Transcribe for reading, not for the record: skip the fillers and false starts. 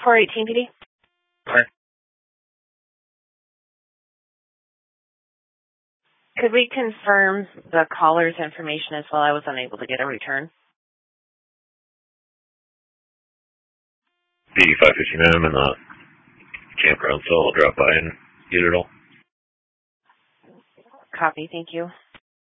418 PD. Okay. Could we confirm the caller's information as well? I was unable to get a return. The 5:59. I'm in the campground, so I'll drop by and get it all. Copy. Thank you.